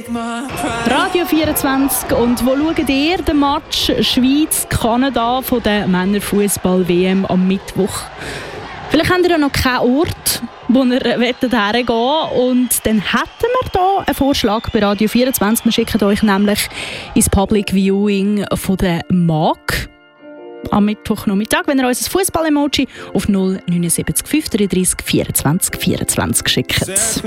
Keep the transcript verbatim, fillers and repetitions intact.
Radio vierundzwanzig. Und wo schaut ihr den Match Schweiz-Kanada von der Männerfußball-W M am Mittwoch? Vielleicht habt ihr ja noch keinen Ort, wo ihr hergehen wollt. Und dann hätten wir hier einen Vorschlag bei Radio vierundzwanzig. Wir schicken euch nämlich ins Public Viewing von der M A G am Mittwochnachmittag, wenn ihr uns ein Fußball-Emoji auf null neun sieben fünf drei drei vierundzwanzig vierundzwanzig schickt.